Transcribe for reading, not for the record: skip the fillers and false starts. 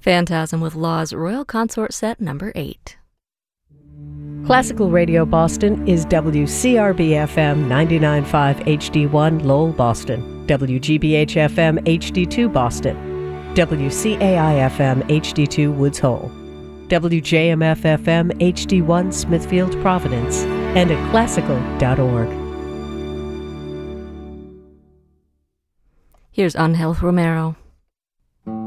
Phantasm with Law's Royal Consort Set number 8. Classical Radio Boston is WCRB-FM 99.5 HD1 Lowell, Boston, WGBH-FM HD2 Boston, WCAI-FM HD2 Woods Hole, WJMF-FM HD1 Smithfield, Providence, and at classical.org. Here's Angel Romero.